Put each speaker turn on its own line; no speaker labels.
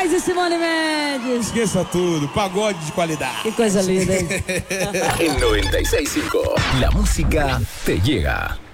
Moraes e Simone Mendes.
Esqueça tudo, pagode de qualidade.
Que coisa linda, hein?
En 96.5, la música te llega.